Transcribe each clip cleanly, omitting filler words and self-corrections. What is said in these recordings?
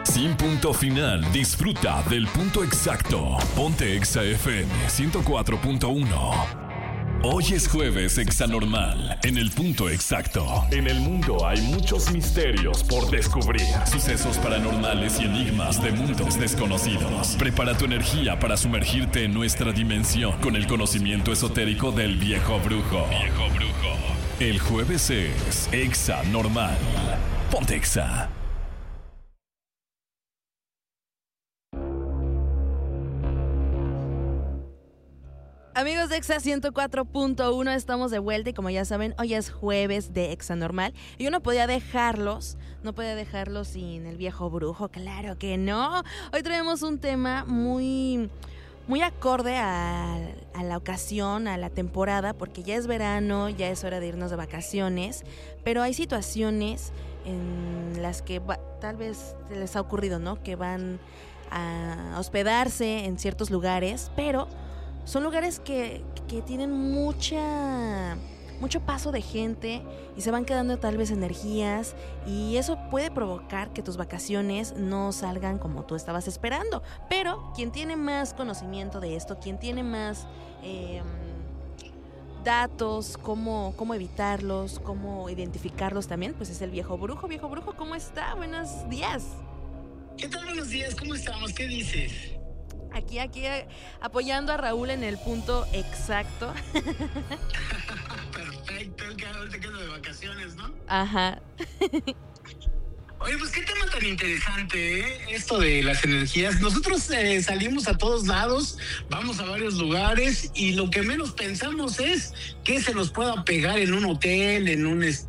Sin punto final, disfruta del punto exacto. Ponte Exa FM 104.1. Hoy es jueves Exanormal, en el punto exacto. En el mundo hay muchos misterios por descubrir. Sucesos paranormales y enigmas de mundos desconocidos. Prepara tu energía para sumergirte en nuestra dimensión con el conocimiento esotérico del viejo brujo. El jueves es Exanormal. Ponte Exa. Amigos de Exa 104.1, estamos de vuelta y como ya saben, hoy es jueves de Exa Normal y yo no podía dejarlos sin el viejo brujo, claro que no. Hoy traemos un tema muy acorde a la ocasión, a la temporada, porque ya es verano, ya es hora de irnos de vacaciones, pero hay situaciones en las que tal vez les ha ocurrido, ¿no? Que van a hospedarse en ciertos lugares, pero son lugares que tienen mucho paso de gente y se van quedando tal vez energías y eso puede provocar que tus vacaciones no salgan como tú estabas esperando. Pero quien tiene más conocimiento de esto, quien tiene más datos, cómo evitarlos, cómo identificarlos también, pues es el viejo brujo. Viejo brujo, ¿cómo está? Buenos días. ¿Qué tal? Buenos días, ¿cómo estamos? ¿Qué dices? Aquí apoyando a Raúl en el punto exacto. Perfecto, el que ahora te quedo de vacaciones, ¿no? Ajá. Oye, pues qué tema tan interesante, ¿eh? Esto de las energías. Nosotros salimos a todos lados, vamos a varios lugares y lo que menos pensamos es que se nos pueda pegar en un hotel, en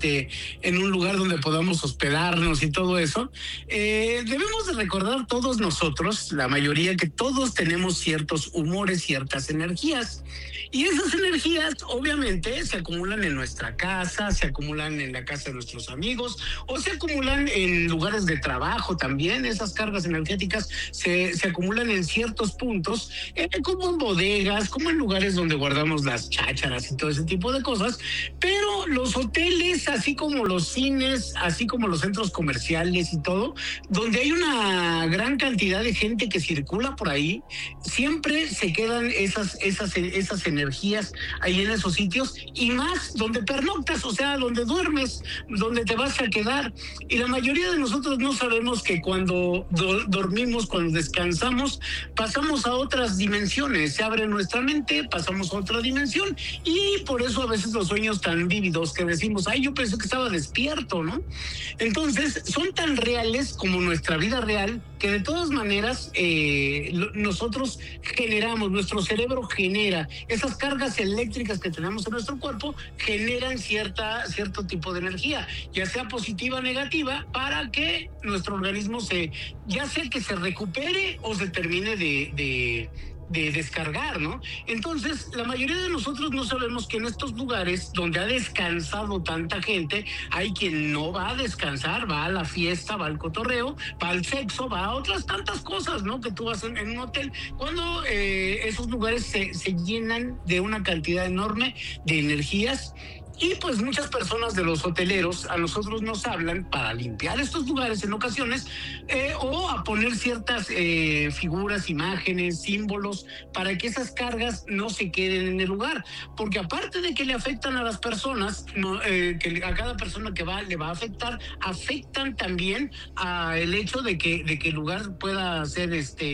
un lugar donde podamos hospedarnos y todo eso. Debemos de recordar todos nosotros, la mayoría, que todos tenemos ciertos humores, ciertas energías. Y esas energías obviamente se acumulan en nuestra casa, se acumulan en la casa de nuestros amigos o se acumulan en lugares de trabajo también. Esas cargas energéticas se acumulan en ciertos puntos, como en bodegas, como en lugares donde guardamos las chácharas y todo ese tipo de cosas. Pero los hoteles, así como los cines, así como los centros comerciales y todo, donde hay una gran cantidad de gente que circula por ahí, siempre se quedan esas energías ahí en esos sitios, y más donde pernoctas, o sea, donde duermes, donde te vas a quedar. Y la mayoría de nosotros no sabemos que cuando dormimos, cuando descansamos, pasamos a otras dimensiones, se abre nuestra mente, pasamos a otra dimensión, y por eso a veces los sueños tan vívidos que decimos, ay, yo pensé que estaba despierto, ¿no? Entonces, son tan reales como nuestra vida real, que de todas maneras nosotros generamos, nuestro cerebro genera esas cargas eléctricas que tenemos en nuestro cuerpo, generan cierto tipo de energía, ya sea positiva o negativa, para que nuestro organismo ya sea que se recupere o se termine de descargar, ¿no? Entonces, la mayoría de nosotros no sabemos que en estos lugares donde ha descansado tanta gente, hay quien no va a descansar, va a la fiesta, va al cotorreo, va al sexo, va a otras tantas cosas, ¿no? Que tú vas en un hotel, cuando esos lugares se llenan de una cantidad enorme de energías. Y pues muchas personas de los hoteleros a nosotros nos hablan para limpiar estos lugares en ocasiones, o a poner ciertas figuras, imágenes, símbolos, para que esas cargas no se queden en el lugar. Porque aparte de que le afectan a las personas, que a cada persona que va le va a afectar, afectan también a el hecho de que el lugar pueda ser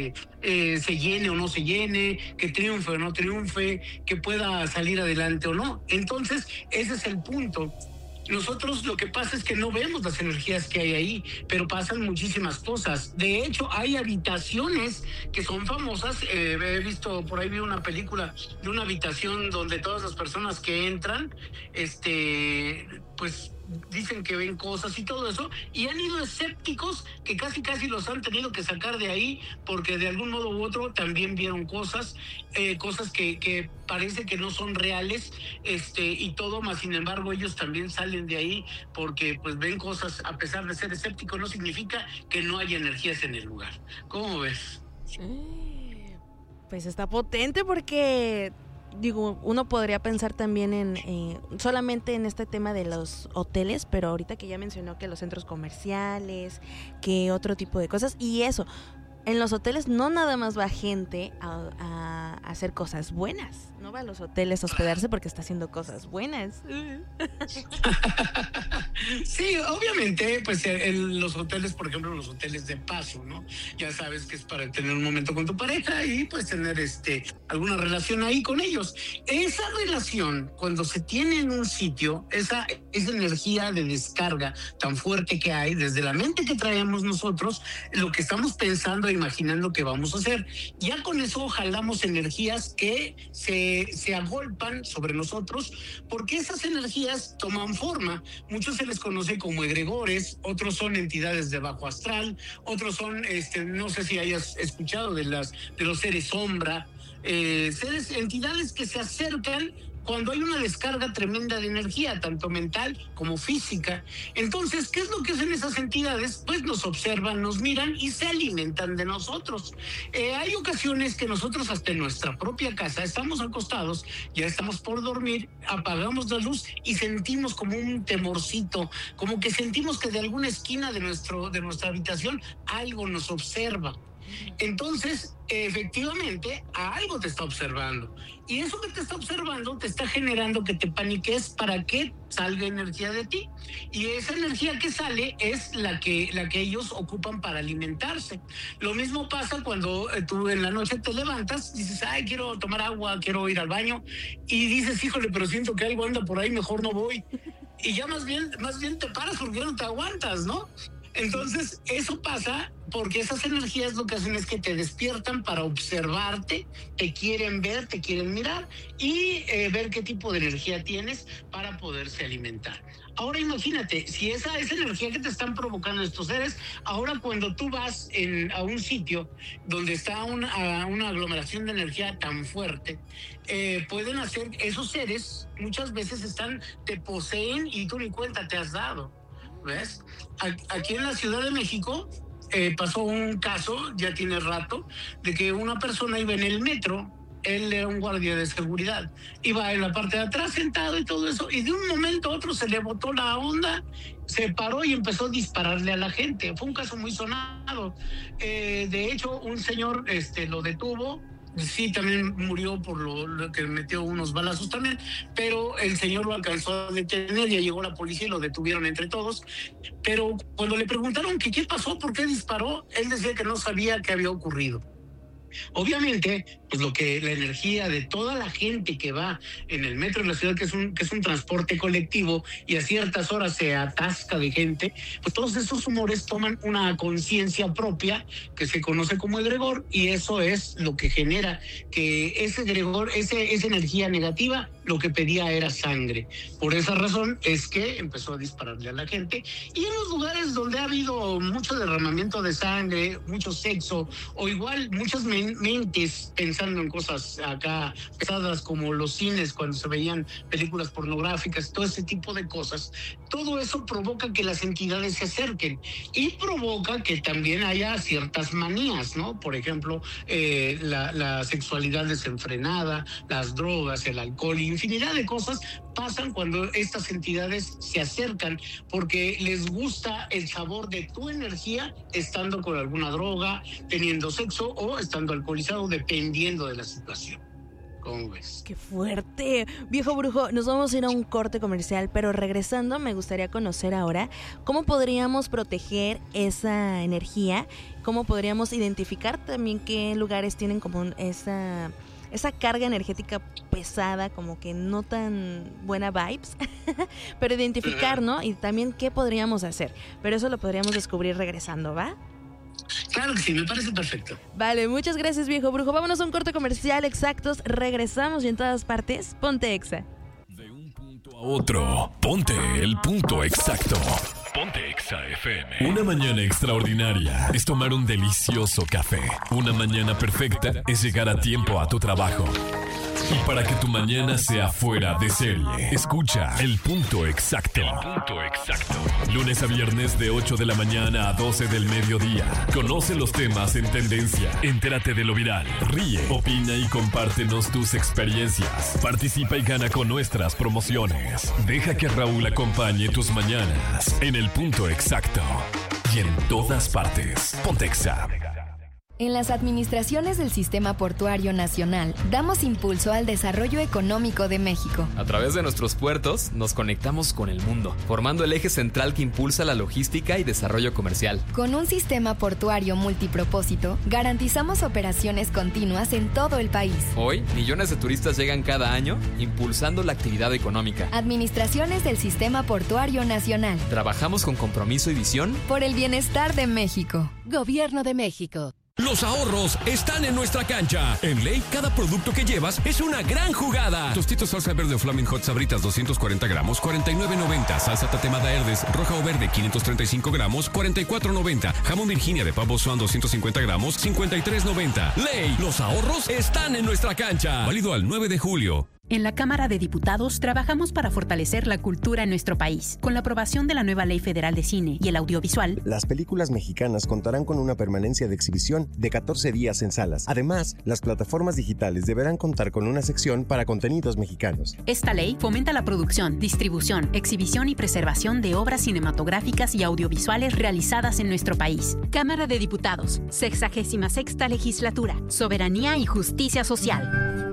se llene o no se llene, que triunfe o no triunfe, que pueda salir adelante o no. Entonces, ese es el punto. Nosotros lo que pasa es que no vemos las energías que hay ahí, pero pasan muchísimas cosas. De hecho, hay habitaciones que son famosas. He visto, por ahí vi una película de una habitación donde todas las personas que entran, pues dicen que ven cosas y todo eso, y han ido escépticos que casi los han tenido que sacar de ahí, porque de algún modo u otro también vieron cosas que parece que no son reales, y todo, más sin embargo ellos también salen de ahí porque pues ven cosas. A pesar de ser escéptico, no significa que no haya energías en el lugar. ¿Cómo ves? Pues está potente porque digo, uno podría pensar también en solamente en este tema de los hoteles, pero ahorita que ya mencionó que los centros comerciales, que otro tipo de cosas, y eso, en los hoteles no nada más va gente a hacer cosas buenas, no va a los hoteles a hospedarse porque está haciendo cosas buenas. Sí, obviamente, pues los hoteles, por ejemplo, los hoteles de paso, ¿no? Ya sabes que es para tener un momento con tu pareja y pues tener alguna relación ahí con ellos. Esa relación, cuando se tiene en un sitio, esa energía de descarga tan fuerte que hay desde la mente que traemos nosotros, lo que estamos pensando e imaginando que vamos a hacer, ya con eso jalamos energías que se agolpan sobre nosotros, porque esas energías toman forma. Muchos se les conoce como egregores, otros son entidades de bajo astral, otros son, no sé si hayas escuchado de los seres sombra, entidades que se acercan cuando hay una descarga tremenda de energía, tanto mental como física. Entonces, ¿qué es lo que hacen esas entidades? Pues nos observan, nos miran y se alimentan de nosotros. Hay ocasiones que nosotros hasta en nuestra propia casa estamos acostados, ya estamos por dormir, apagamos la luz y sentimos como un temorcito, como que sentimos que de alguna esquina de nuestra habitación algo nos observa. Entonces, efectivamente, algo te está observando. Y eso que te está observando te está generando que te paniques para que salga energía de ti. Y esa energía que sale es la que ellos ocupan para alimentarse. Lo mismo pasa cuando tú en la noche te levantas, dices, ay, quiero tomar agua, quiero ir al baño. Y dices, híjole, pero siento que algo anda por ahí, mejor no voy. Y ya más bien te paras porque ya no te aguantas, ¿no? Entonces, eso pasa porque esas energías lo que hacen es que te despiertan para observarte, te quieren ver, te quieren mirar y ver qué tipo de energía tienes para poderse alimentar. Ahora imagínate, si esa energía que te están provocando estos seres, ahora cuando tú vas a un sitio donde está una aglomeración de energía tan fuerte, pueden hacer, esos seres muchas veces te poseen y tú ni cuenta te has dado. ¿Ves? Aquí en la Ciudad de México pasó un caso, ya tiene rato, de que una persona iba en el metro, él era un guardia de seguridad, iba en la parte de atrás sentado y todo eso, y de un momento a otro se le botó la onda, se paró y empezó a dispararle a la gente. Fue un caso muy sonado. De hecho, un señor lo detuvo. Sí, también murió por lo que metió unos balazos también, pero el señor lo alcanzó a detener, ya llegó la policía y lo detuvieron entre todos. Pero cuando le preguntaron que qué pasó, por qué disparó, él decía que no sabía qué había ocurrido. Obviamente, pues la energía de toda la gente que va en el metro de la ciudad, que es un transporte colectivo y a ciertas horas se atasca de gente, pues todos esos humores toman una conciencia propia que se conoce como egregor, y eso es lo que genera que ese egregor, esa energía negativa, lo que pedía era sangre. Por esa razón es que empezó a dispararle a la gente, y en los lugares donde ha habido mucho derramamiento de sangre, mucho sexo, o igual muchas mentes pensando en cosas acá pesadas, como los cines cuando se veían películas pornográficas, todo ese tipo de cosas, todo eso provoca que las entidades se acerquen y provoca que también haya ciertas manías, ¿no? Por ejemplo, la sexualidad desenfrenada, las drogas, el alcohol, infinidad de cosas pasan cuando estas entidades se acercan porque les gusta el sabor de tu energía estando con alguna droga, teniendo sexo o estando alcoholizado, dependiendo de la situación. ¿Cómo ves? ¡Qué fuerte! Viejo brujo, nos vamos a ir a un corte comercial, pero regresando me gustaría conocer ahora cómo podríamos proteger esa energía, cómo podríamos identificar también qué lugares tienen como esa carga energética pesada, como que no tan buena vibes, pero identificar, ¿no? Y también qué podríamos hacer. Pero eso lo podríamos descubrir regresando, ¿va? Claro que sí, me parece perfecto. Vale, muchas gracias, viejo brujo. Vámonos a un corte comercial, exactos. Regresamos y en todas partes, ponte Exa. De un punto a otro, ponte el punto exacto. Ponte Exa FM. Una mañana extraordinaria es tomar un delicioso café. Una mañana perfecta es llegar a tiempo a tu trabajo. Y para que tu mañana sea fuera de serie, escucha El Punto Exacto. Lunes a viernes de 8 de la mañana a 12 del mediodía. Conoce los temas en tendencia. Entérate de lo viral. Ríe, opina y compártenos tus experiencias. Participa y gana con nuestras promociones. Deja que Raúl acompañe tus mañanas en El Punto Exacto. Y en todas partes. Pontexa. En las administraciones del Sistema Portuario Nacional, damos impulso al desarrollo económico de México. A través de nuestros puertos, nos conectamos con el mundo, formando el eje central que impulsa la logística y desarrollo comercial. Con un sistema portuario multipropósito, garantizamos operaciones continuas en todo el país. Hoy, millones de turistas llegan cada año, impulsando la actividad económica. Administraciones del Sistema Portuario Nacional. Trabajamos con compromiso y visión por el bienestar de México. Gobierno de México. Los ahorros están en nuestra cancha. En Ley, cada producto que llevas es una gran jugada. Tostitos salsa verde o Flaming Hot Sabritas 240 gramos, 49.90. Salsa tatemada Herdes, roja o verde 535 gramos, 44.90. Jamón Virginia de pavo Swan 250 gramos, 53.90. Ley, los ahorros están en nuestra cancha. Válido al 9 de julio. En la Cámara de Diputados trabajamos para fortalecer la cultura en nuestro país. Con la aprobación de la nueva Ley Federal de Cine y el Audiovisual, las películas mexicanas contarán con una permanencia de exhibición de 14 días en salas. Además, las plataformas digitales deberán contar con una sección para contenidos mexicanos. Esta ley fomenta la producción, distribución, exhibición y preservación de obras cinematográficas y audiovisuales realizadas en nuestro país. Cámara de Diputados, 66ª Legislatura, Soberanía y Justicia Social.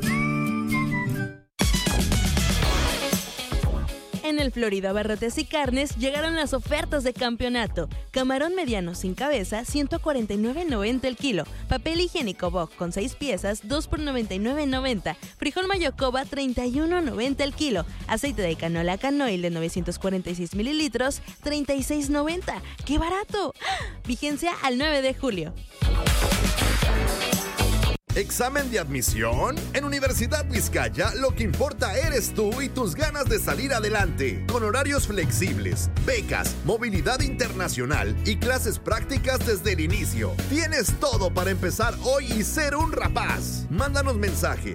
En el Florida Barrotes y Carnes llegaron las ofertas de campeonato. Camarón mediano sin cabeza, 149.90 el kilo. Papel higiénico Bock con 6 piezas, 2 por 99.90. Frijol mayocoba, 31.90 el kilo. Aceite de canola Canoil de 946 mililitros, 36.90. ¡Qué barato! Vigencia al 9 de julio. ¿Examen de admisión? En Universidad Vizcaya, lo que importa eres tú y tus ganas de salir adelante. Con horarios flexibles, becas, movilidad internacional y clases prácticas desde el inicio. Tienes todo para empezar hoy y ser un rapaz. Mándanos mensaje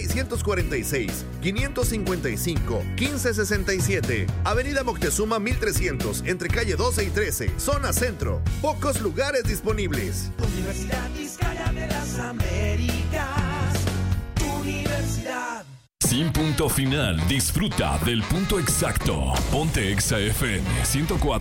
646-555-1567. Avenida Moctezuma 1300, entre calle 12 y 13, zona centro. Pocos lugares disponibles. Universidad Vizcaya de las Américas. Universidad. Sin punto final, disfruta del Punto Exacto. Ponte Exa FM 104.